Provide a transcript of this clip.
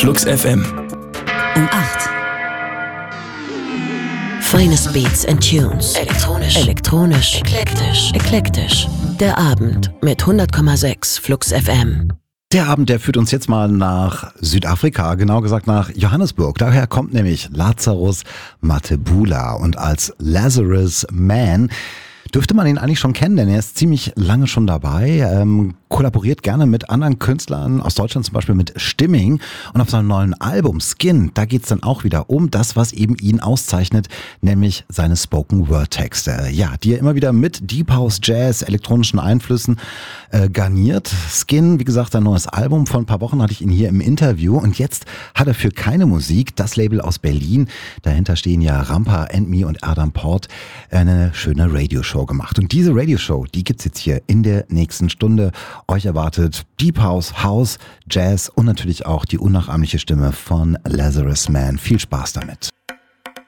Flux FM. Um 8. Finest Beats and Tunes. Elektronisch. Eklektisch. Der Abend mit 100,6 Flux FM. Der Abend, der führt uns jetzt mal nach Südafrika, genau gesagt nach Johannesburg. Daher kommt nämlich Lazarus Mathebula und als Lazarus Man dürfte man ihn eigentlich schon kennen, denn er ist ziemlich lange schon dabei, kollaboriert gerne mit anderen Künstlern aus Deutschland, zum Beispiel mit Stimming. Und auf seinem neuen Album Skin, da geht's dann auch wieder um das, was eben ihn auszeichnet, nämlich seine Spoken-Word-Texte. Ja, die er immer wieder mit Deep House, Jazz, elektronischen Einflüssen garniert. Skin, wie gesagt, ein neues Album. Vor ein paar Wochen hatte ich ihn hier im Interview und jetzt hat er für Keine Musik, das Label aus Berlin, dahinter stehen ja Rampa, Me und Adam Port, eine schöne Radioshow gemacht. Und diese Radioshow, die gibt's jetzt hier in der nächsten Stunde. Euch erwartet Deep House, House, Jazz und natürlich auch die unnachahmliche Stimme von Lazarus Man. Viel Spaß damit.